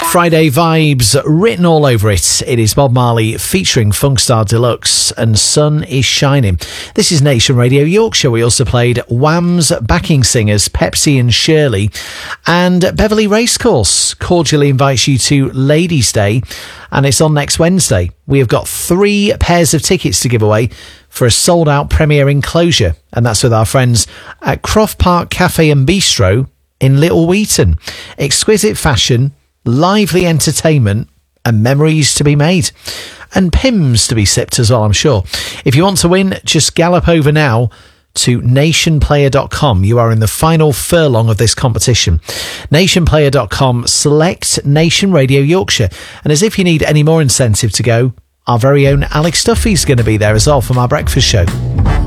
Friday vibes written all over it. It is Bob Marley featuring Funkstar Deluxe and Sun is Shining. This is Nation Radio Yorkshire. We also played Wham's backing singers Pepsi and Shirley, and Beverley Racecourse cordially invites you to Ladies' Day, and it's on next Wednesday. We have got 3 pairs of tickets to give away for a sold-out premiere enclosure, and that's with our friends at Croft Park Cafe and Bistro in Little Wheaton. Exquisite fashion, lively entertainment, and memories to be made. And Pims to be sipped as well, I'm sure. If you want to win, just gallop over now to nationplayer.com. You are in the final furlong of this competition. Nationplayer.com, select Nation Radio Yorkshire. And as if you need any more incentive to go, our very own Alex Duffy's going to be there as well from our breakfast show.